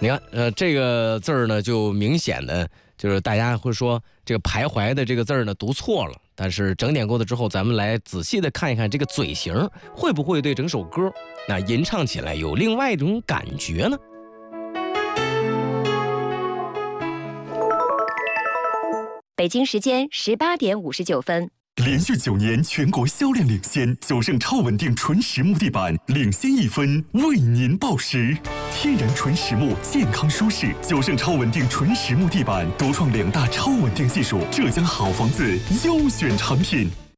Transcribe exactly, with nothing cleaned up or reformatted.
你看，呃，这个字儿呢，就明显的就是大家会说这个徘徊的这个字儿呢读错了。但是整点过了之后，咱们来仔细的看一看这个嘴型会不会对整首歌那吟唱起来有另外一种感觉呢？ 北京时间十八点五十九分。 连续九年全国销量领先，九盛超稳定纯实木地板领先一分，为您报时。天然纯实木，健康舒适。九盛超稳定纯实木地板独创两大超稳定技术，浙江好房子优选产品。